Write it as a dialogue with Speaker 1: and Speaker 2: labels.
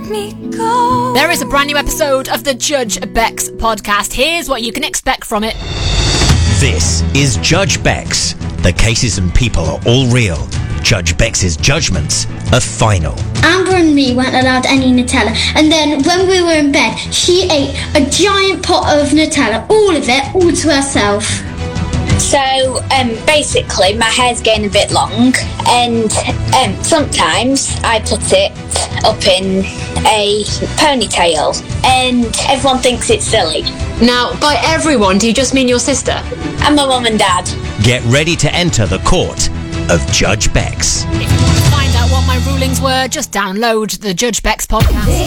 Speaker 1: me go.
Speaker 2: There is a brand new episode of the Judge Bex podcast. Here's what you can expect from it.
Speaker 3: This is Judge Bex. The cases and people are all real. Judge Bex's judgments are final.
Speaker 4: Amber and me weren't allowed any Nutella, and then when we were in bed, she ate a giant pot of Nutella, all of it, all to herself.
Speaker 5: So, basically, my hair's getting a bit long, and sometimes I put it up in a ponytail, and everyone thinks it's silly.
Speaker 6: Now, by everyone, do you just mean your sister?
Speaker 5: And my mum and dad.
Speaker 3: Get ready to enter the court of Judge Bex.
Speaker 2: If you want to find out what my rulings were, just download the Judge Bex podcast.